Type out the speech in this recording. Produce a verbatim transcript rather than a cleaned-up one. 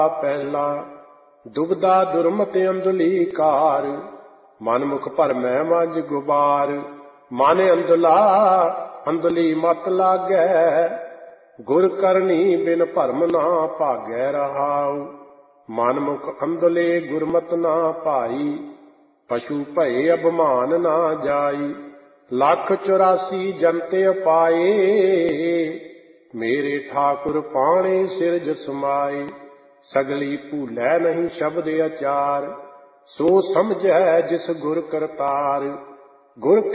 ਪਹਿਲਾ ਦੁਬਦਾ ਦੁਰਮਤ ਅੰਧਲੀ ਕਾਰ, ਮਨ ਮੁਖ ਭਰਮੈ ਮਜ ਗੁਬਾਰ। ਮਨ ਅੰਧਲਾ ਅੰਧਲੀ ਮਤ ਲਾਗੈ, ਗੁਰ ਕਰਨੀ ਬਿਨ ਭਰਮ ਨਾ ਭਾਗੈ ਰਹਾਉ। ਮਨ ਮੁਖ ਅੰਧਲੇ ਗੁਰਮਤਿ ਨਾ ਭਾਈ, ਪਸ਼ੂ ਭਏ ਅਭਿਮਾਨ ਨਾ ਜਾਈ। ਲੱਖ ਚੁਰਾਸੀ ਜੰਤੇ ਪਾਏ, ਮੇਰੇ ਠਾਕੁਰ ਪਾਣੇ ਸਿਰਜ ਸਮਾਏ। ਸਗਲੀ ਭੂਲੈ ਨਹੀਂ ਸ਼ਬਦ ਅਚਾਰ, ਸੋ ਸਮਝੈ ਜਿਸ ਗੁਰ ਕਰਤਾਰ। ਗੁਰ